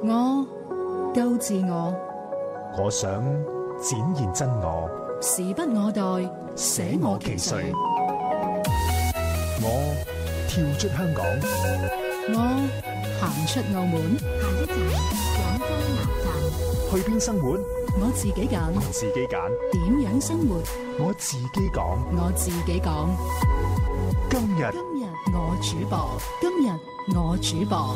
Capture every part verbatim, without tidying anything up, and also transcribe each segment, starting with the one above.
我夠自我， 我想展現真我， 時不我待，捨我其誰。 我跳出香港， 我行出澳門， 下一站廣州南站。 去邊生活？ 我自己揀， 自己揀。 點樣生活？ 我自己講。 我自己講。 今日今日我主播，今日我主播。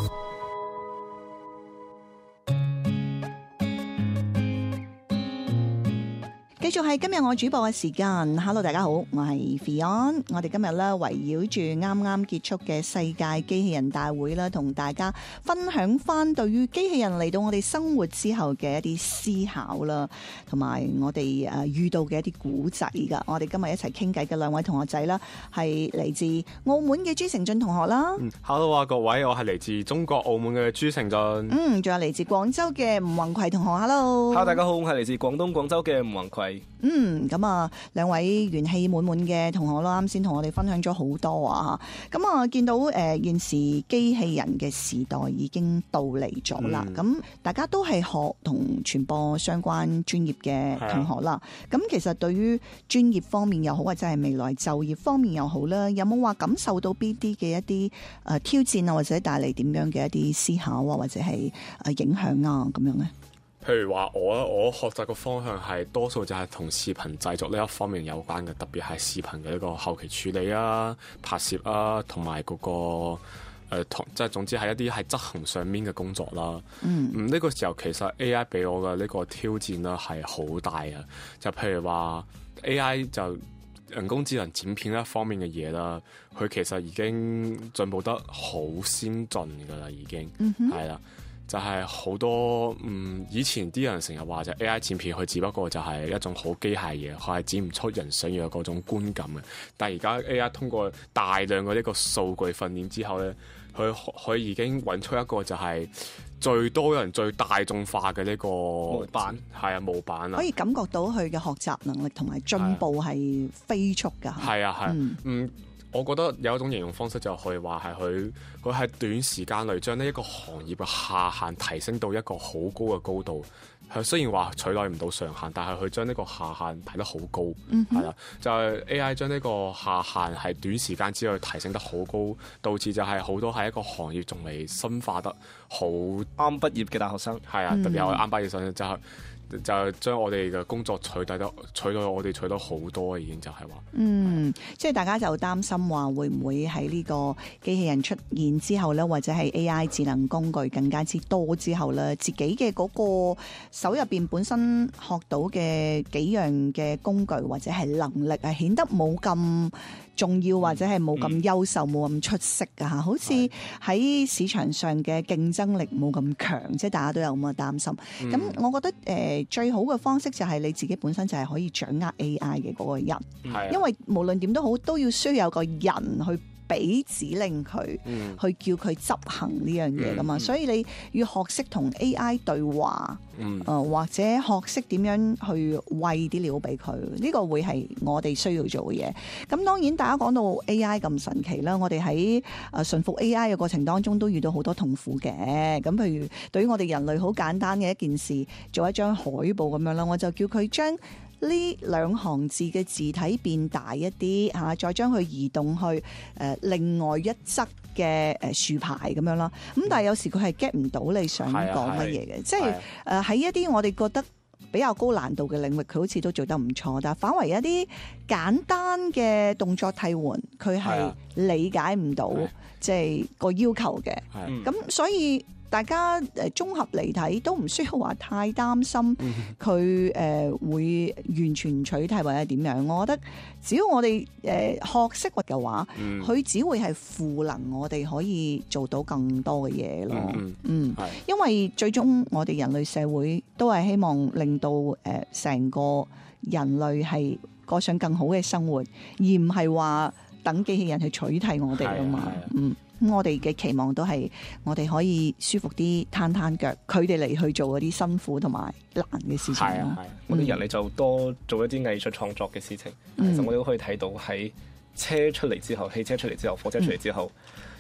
繼續係今日我主播嘅時間。Hello， 大家好，我係 Fion。我哋今日咧圍繞住啱啱結束嘅世界機器人大會啦，同大家分享翻對於機器人嚟到我哋生活之後嘅一啲思考啦，同埋我哋誒遇到嘅一啲古仔噶。我哋今日一齊傾偈嘅兩位同學仔啦，係嚟自澳門嘅朱成俊同學啦。 嗯，Hello 啊，各位，我係嚟自中國澳門嘅朱成俊。 嗯，仲有嚟自廣州嘅吳宏葵同學。Hello。 Hello，大家好，我係嚟自廣東廣州嘅吳宏葵。 嗯，咁啊，兩位元氣滿滿嘅同學啦，啱先同我哋分享咗好多啊，咁啊，見到誒、呃、現時機器人嘅時代已經到嚟咗啦，咁、嗯、大家都係學同傳播相關專業嘅同學啦，咁、啊、其實對於專業方面又好，或者係未來就業方面又好啦，有冇話感受到邊啲嘅一啲誒、呃、挑戰啊，或者帶嚟點樣嘅一啲思考啊，或者係誒影響啊咁樣咧？ 譬如話我我學習嘅方向係多數就係同視頻製作呢一方面有關嘅，特別係視頻嘅呢個後期處理啊、拍攝啊，同埋嗰個誒同即係總之係一啲係執行上面嘅工作啦。嗯，呢、這個時候其實 A I 俾我嘅呢個挑戰啦係好大嘅，就譬如話 A I 就人工智能剪片一方面嘅嘢啦，佢其實已經進步得好先進㗎啦，已經係啦。嗯就係好多嗯，以前啲人成日話就 A I 剪片，佢只不過就係一種好機械嘢，佢係剪唔出人想要嘅嗰種觀感嘅。但係而家 A I 通過大量嘅呢個數據訓練之後咧，佢佢已經揾出一個就係最多人、最大眾化嘅呢個模板，係啊模板啊， 可以感覺到佢嘅學習能力同埋進步係飛速㗎。 係啊係，嗯。嗯我覺得有一種形容方式就可以話係佢佢喺短時間內將呢一個行業嘅下限提升到一個好高嘅高度。佢雖然話取代唔到上限，但係佢將呢個下限提得好高，係啦、嗯，就係、是、A I 將呢個下限係短時間之內提升得好高，導致就係好多係一個行業仲未深化得好啱畢業嘅大學生， 係啊，特別係啱畢業生就係、是。就係將我哋嘅工作取代得取代我哋取得好多，已經就係話， 嗯，即係大家就擔心話會唔會喺呢個機器人出現之後咧，或者係 A I 智能工具更加之多之後咧，自己嘅嗰個手入邊本身學到嘅幾樣嘅工具或者係能力係顯得冇咁重要，或者係冇咁優秀，冇咁、嗯、出色㗎吓，好似喺市場上嘅競爭力冇咁強，即係大家都有咁嘅擔心。咁、嗯、我覺得誒、呃、最好嘅方式就係你自己本身就係可以掌握 A I 嘅嗰個人，嗯、因為無論點都好，都要需要有個人去俾指令佢、嗯，去叫佢執行呢樣嘢噶嘛、嗯，所以你要學識同 A I 對話，誒、嗯呃、或者學識點樣去餵啲料俾佢，呢、這個會係我哋需要做嘅嘢。咁當然，大家講到 A I 咁神奇啦，我哋喺誒馴服 A I 嘅過程當中都遇到好多痛苦嘅。咁譬如對於我哋人類好簡單嘅一件事，做一張海報咁樣啦，我就叫佢將呢兩行字嘅字體變大一啲吓，再將佢移動去誒、呃、另外一側嘅誒豎牌咁樣啦。咁但係有時佢係 get 唔到你想講乜嘢嘅，即係誒喺一啲我哋覺得比較高難度嘅領域，佢好似都做得唔錯，但係反為一啲簡單嘅動作替換，佢係理解唔到即係個要求嘅。咁所以大家誒綜合嚟睇，都唔需要話太擔心佢誒會完全取替或者點樣。我覺得只要我哋誒學識嘅話，佢、嗯、只會係賦能我哋可以做到更多嘅嘢咯。嗯，嗯因為最終我哋人類社會都係希望令到誒成個人類係過上更好嘅生活，而唔係話等機器人去取替我哋啊嘛。嗯。咁我哋嘅期望都係我哋可以舒服啲攤攤腳，佢哋嚟去做嗰啲辛苦同埋難嘅事情咯。係啊，係啊， 我哋人類就多做一啲藝術創作嘅事情。嗯、其實我哋都可以睇到喺車出嚟之後，汽車出嚟之後，火車出嚟之後，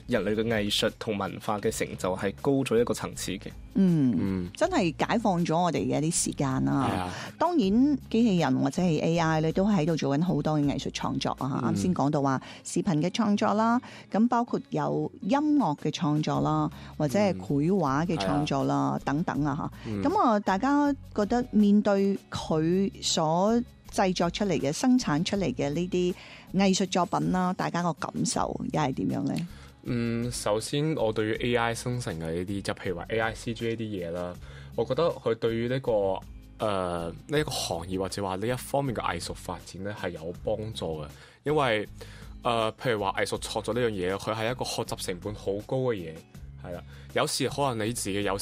人類嘅藝術同文化嘅成就係高咗一個層次嘅。 嗯， 嗯， 真係解放咗我哋嘅一啲時間啦。 係啊， 當然機器人或者係 A I 咧，都喺度做緊好多嘅藝術創作啊。啱先講到話視頻嘅創作啦，咁包括有音樂嘅創作啦，或者係繪畫嘅創作啦，等等啊嚇。咁啊，大家覺得面對佢所製作出嚟嘅、生產出嚟嘅呢啲藝術作品啦，大家個感受又係點樣呢？ 嗯，首先我對於 A I 生成嘅呢啲，就譬如話 A I C G 呢啲嘢啦，我覺得佢對於呢、呢個誒呢一個行業或者話呢一方面嘅藝術發展咧係有幫助嘅，因為誒、呃、譬如話藝術創作呢樣嘢，佢係一個學習成本好高嘅嘢，係啦，有時可能你自己有